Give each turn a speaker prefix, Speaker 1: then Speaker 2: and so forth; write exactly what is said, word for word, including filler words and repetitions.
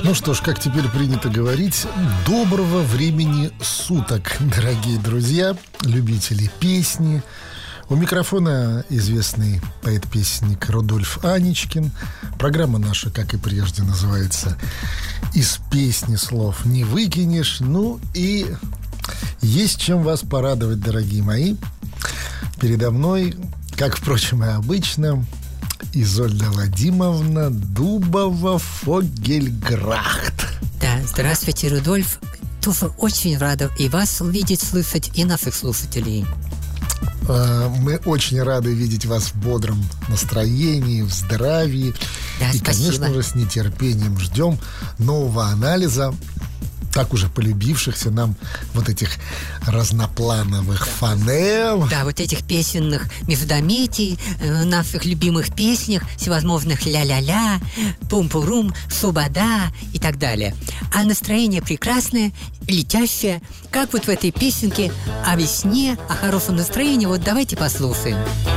Speaker 1: Ну что ж, как теперь принято говорить, доброго времени суток, дорогие друзья, любители песни. У микрофона известный поэт-песенник Рудольф Аничкин. Программа наша, как и прежде, называется «Из песни слов не выкинешь». Ну и есть чем вас порадовать, дорогие мои. Передо мной, как, впрочем, и обычно, Изольда Вадимовна Дубова-Фогельграхт.
Speaker 2: Да, здравствуйте, Рудольф. Тоже очень рада и вас увидеть, слышать, и наших слушателей.
Speaker 1: Мы очень рады видеть вас в бодром настроении, в здравии.
Speaker 2: Да,
Speaker 1: и,
Speaker 2: спасибо.
Speaker 1: конечно же, с нетерпением ждем нового анализа так уже полюбившихся нам вот этих разноплановых фонем.
Speaker 2: Да, вот этих песенных междометий, э, наших любимых песнях, всевозможных ля-ля-ля, пум-пурум, субада и так далее. А настроение прекрасное, летящее, как вот в этой песенке о весне, о хорошем настроении. Вот давайте послушаем.